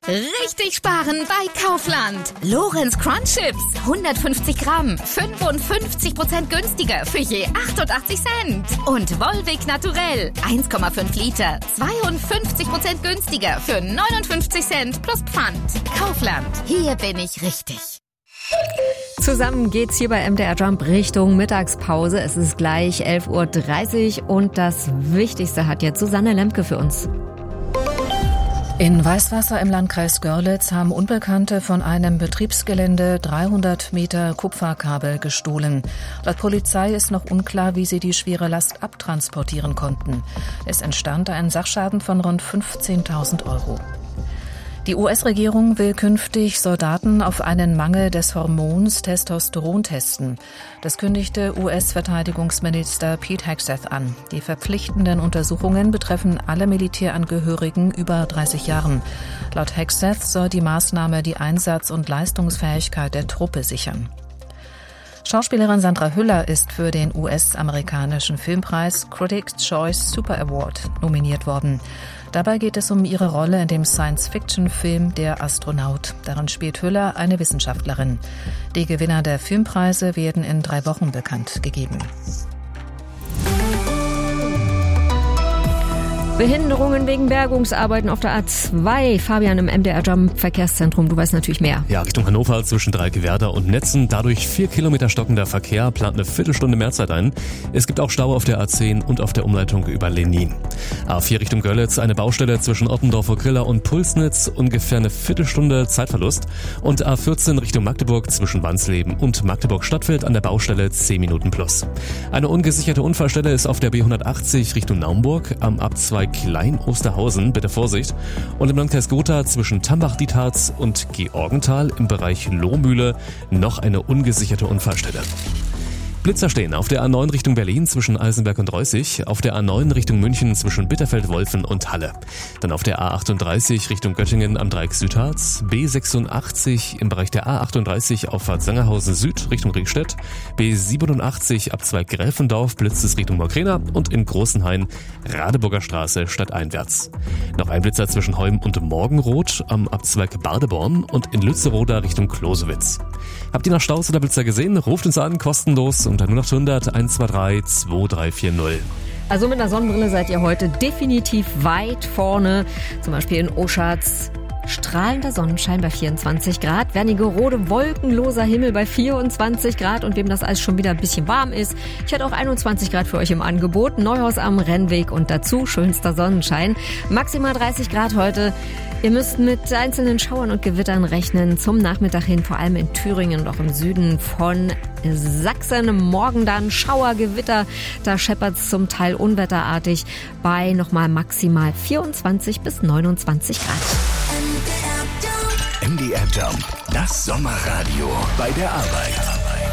Richtig sparen bei Kaufland. Lorenz Crunch Chips, 150 Gramm, 55% günstiger für je 88 Cent. Und Volvic Naturell, 1,5 Liter, 52% günstiger für 59 Cent plus Pfand. Kaufland, hier bin ich richtig. Zusammen geht's hier bei MDR Jump Richtung Mittagspause. Es ist gleich 11.30 Uhr und das Wichtigste hat jetzt Susanne Lemke für uns. In Weißwasser im Landkreis Görlitz haben Unbekannte von einem Betriebsgelände 300 Meter Kupferkabel gestohlen. Laut Polizei ist noch unklar, wie sie die schwere Last abtransportieren konnten. Es entstand ein Sachschaden von rund 15.000 Euro. Die US-Regierung will künftig Soldaten auf einen Mangel des Hormons Testosteron testen. Das kündigte US-Verteidigungsminister Pete Hegseth an. Die verpflichtenden Untersuchungen betreffen alle Militärangehörigen über 30 Jahren. Laut Hegseth soll die Maßnahme die Einsatz- und Leistungsfähigkeit der Truppe sichern. Schauspielerin Sandra Hüller ist für den US-amerikanischen Filmpreis Critics' Choice Super Award nominiert worden. Dabei geht es um ihre Rolle in dem Science-Fiction-Film Der Astronaut. Darin spielt Hüller eine Wissenschaftlerin. Die Gewinner der Filmpreise werden in 3 Wochen bekannt gegeben. Behinderungen wegen Bergungsarbeiten auf der A2. Fabian im MDR Jump Verkehrszentrum, du weißt natürlich mehr. Ja, Richtung Hannover zwischen Dreigewerder und Netzen. Dadurch 4 Kilometer stockender Verkehr, plant eine Viertelstunde mehr Zeit ein. Es gibt auch Stau auf der A10 und auf der Umleitung über Lenin. A4 Richtung Görlitz, eine Baustelle zwischen Ottendorfer-Griller und Pulsnitz, ungefähr eine Viertelstunde Zeitverlust. Und A14 Richtung Magdeburg zwischen Wansleben und Magdeburg-Stadtfeld an der Baustelle 10 Minuten plus. Eine ungesicherte Unfallstelle ist auf der B180 Richtung Naumburg am Ab2 Klein-Osterhausen, bitte Vorsicht. Und im Landkreis Gotha zwischen Tambach-Dietharz und Georgenthal im Bereich Lohmühle noch eine ungesicherte Unfallstelle. Blitzer stehen auf der A9 Richtung Berlin zwischen Eisenberg und Reußig, auf der A9 Richtung München zwischen Bitterfeld-Wolfen und Halle. Dann auf der A38 Richtung Göttingen am Dreieck Südharz, B86 im Bereich der A38 Auffahrt Sangerhausen Süd Richtung Riegstedt, B87 Abzweig Gräfendorf blitzt es Richtung Borkrena und in Großenhain Radeburger Straße stadteinwärts. Noch ein Blitzer zwischen Heum und Morgenroth am Abzweig Badeborn und in Lützeroda Richtung Klosewitz. Habt ihr noch Staus oder Blitzer gesehen? Ruft uns an, kostenlos unter 0800 123 2340. Also mit einer Sonnenbrille seid ihr heute definitiv weit vorne. Zum Beispiel in Oschatz. Strahlender Sonnenschein bei 24 Grad, Wernigerode wolkenloser Himmel bei 24 Grad und wem das alles schon wieder ein bisschen warm ist, ich hätte auch 21 Grad für euch im Angebot, Neuhaus am Rennweg und dazu schönster Sonnenschein, maximal 30 Grad heute. Ihr müsst mit einzelnen Schauern und Gewittern rechnen, zum Nachmittag hin, vor allem in Thüringen und auch im Süden von Sachsen. Morgen dann Schauer, Gewitter, da scheppert's zum Teil unwetterartig bei nochmal maximal 24 bis 29 Grad. MDR Jump, das Sommerradio bei der Arbeit.